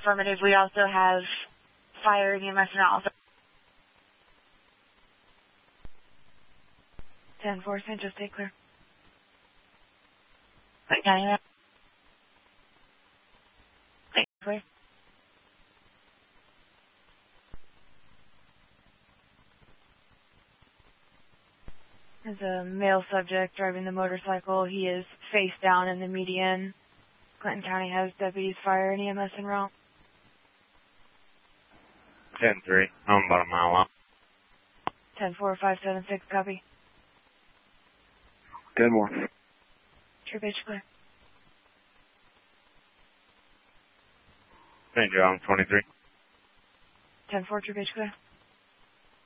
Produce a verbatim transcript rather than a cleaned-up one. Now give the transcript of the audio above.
Affirmative. We also have fire and E M S and also. ten four, San Jose, stay clear. Clinton County. Stay clear. There's a male subject driving the motorcycle. He is face down in the median. Clinton County has deputies, fire, and E M S en route. ten three. I'm about a mile out. ten four, five seven six, copy. ten more. Trip H clear. Saint John, twenty-three. ten four, Trip H clear.